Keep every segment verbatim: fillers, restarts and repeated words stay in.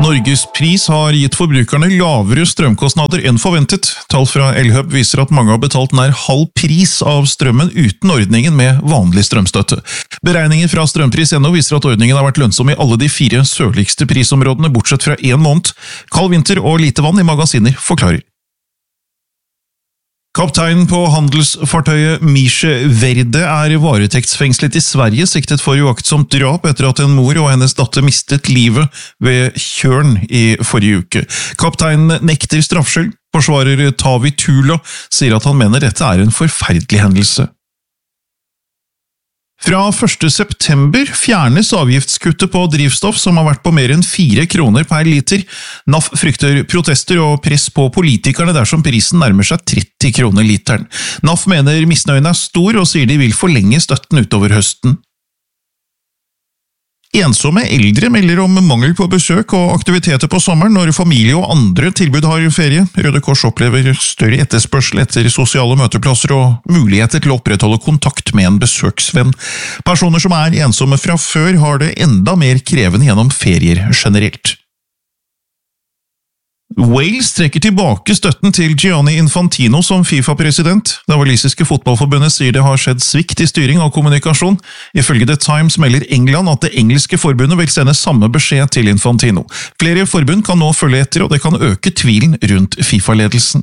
Norges pris har gitt forbrukerne lavere strømkostnader enn forventet. Tall fra Elhub viser at mange har betalt nær halv pris av strømmen uten ordningen med vanlig strømstøtte. Beregninger fra Strømpris punktum no viser at ordningen har vært lønnsom i alle de fire sørligste prisområdene, bortsett fra en måned. Kald vinter og lite vann i magasiner forklarer. Kapteinen på handelsfartøyet Misje Verde er varetektsfengslet i Sverige, siktet for uaktsomt drap etter at en mor og hennes datter mistet livet ved Tjørn i forrige uke. Kapteinen nekter straffskyld. Forsvarer Tavi Tula sier at han mener dette er en forferdelig hendelse. Fra første september fjernes avgiftskuttet på drivstoff som har vært på mer enn fire kroner per liter. N A F frykter protester og press på politikerne dersom prisen nærmer seg tretti kroner literen. N A F mener misnøyen er stor og sier de vil forlenge støtten utover høsten. Ensomme eldre melder om mangel på besøk og aktiviteter på sommeren når familie og andre tilbud har ferie. Røde Kors opplever større etterspørsel etter sosiale møteplasser og muligheter til å opprettholde kontakt med en besøksvenn. Personer som er ensomme fra før har det enda mer krevende gjennom ferier generelt. Wales trekker tilbake støtten til Gianni Infantino som FIFA-president. Det walisiske fotballforbundet sier det har skjedd svikt i styring og kommunikasjon. Ifølge The Times melder England at det engelske forbundet vil sende samme beskjed til Infantino. Flere forbund kan nå følge etter, og det kan øke tvilen rundt FIFA-ledelsen.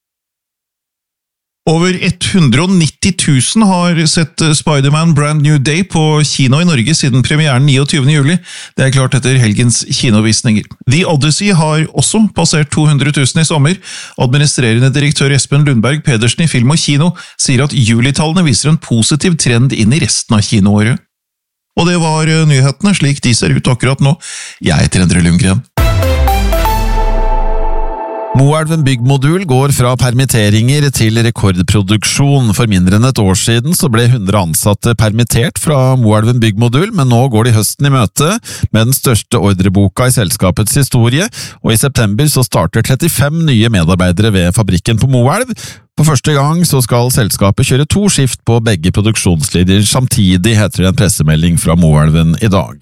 Over hundre og nitti tusen har sett Spider-Man Brand New Day på kino i Norge siden premieren niogtyvende juli. Det er klart etter helgens kinovisninger. The Odyssey har også passert to hundre tusen i sommer. Administrerende direktør Espen Lundberg Pedersen i Film og Kino sier at julitallene viser en positiv trend inn i resten av kinoåret. Og det var nyhetene slik de ser ut akkurat nå. Jeg heter Endre Lundgren. Moelven Byggmodul går fra permitteringer til rekordproduksjon. For mindre enn et år siden så ble hundre ansatte permittert fra Moelven Byggmodul, men nå går de høsten i møte med den største ordreboka i selskapets historie, og i september så starter trettifem nye medarbeidere ved fabrikken på Moelv. For første gang så skal selskapet kjøre to skift på begge produksjonslinjer samtidig, heter det en pressemelding fra Moelven i dag.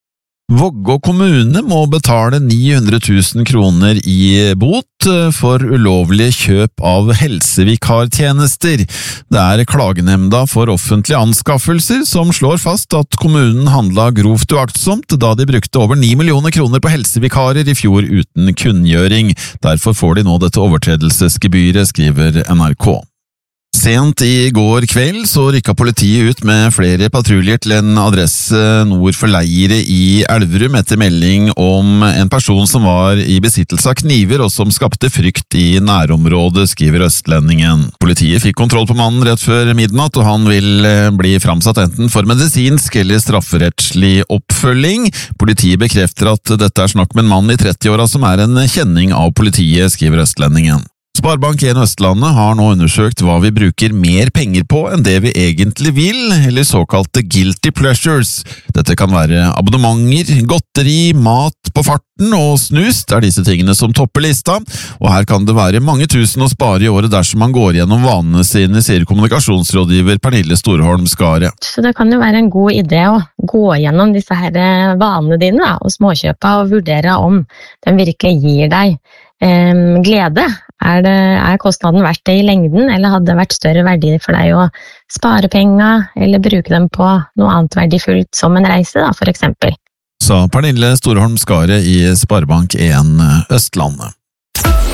Vågå kommune må betale ni hundre tusen kroner i bot for ulovlige kjøp av helsevikartjenester. Det er klagenemnda for offentlige anskaffelser som slår fast at kommunen handlet grovt uaktsomt da de brukte over ni millioner kroner på helsevikarer i fjor uten kunngjøring. Derfor får de nå dette overtredelsesgebyret, skriver N R K. Sent i går kveld så rykket politiet ut med flere patruljer til en adresse nord for Leiret i Elverum etter melding om en person som var i besittelse av kniver og som skapte frykt i nærområdet, skriver Østlendingen. Politiet fikk kontroll på mannen rett før midnatt, og han vil bli framsatt enten for medisinsk eller strafferettslig oppfølging. Politiet bekrefter at dette er snakk med en mann i trettiåra som er en kjenning av politiet, skriver Østlendingen. Sparebank en Østlandet har nå undersøkt hva vi bruker mer penger på enn det vi egentlig vil, eller såkalte guilty pleasures. Dette kan være abonnementer, godteri, mat på farten og snus, det er disse tingene som topper lista, og her kan det være mange tusen å spare i året dersom man går gjennom vanene sine, sier kommunikasjonsrådgiver Pernille Storholm Skare. Så det kan jo være en god idé å gå gjennom disse her vanene dine da, og småkjøpe og vurdere om den virkelig gir deg eh, glede. Er, det, er kostnaden verdt det i lengden, eller hadde det vært større verdi for deg å spare penger, eller bruke dem på noe annet verdifullt som en reise, da, for eksempel? Sa Pernille Storholm Skare i Sparebank en Østlandet.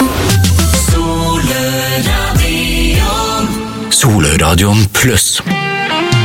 Soleradion Soleradion pluss